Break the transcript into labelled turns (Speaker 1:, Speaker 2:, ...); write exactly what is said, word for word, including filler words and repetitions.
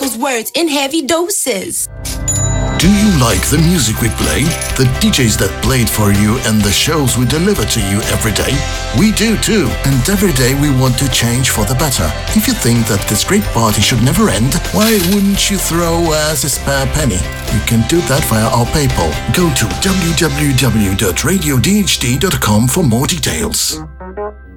Speaker 1: devil's words in heavy doses.
Speaker 2: Do you like the music we play? The D Js that played for you and the shows we deliver to you every day? We do too, and every day we want to change for the better. If you think that this great party should never end, why wouldn't you throw us a spare penny? You can do that via our PayPal. Go to w w w dot radio d h t dot com for more details.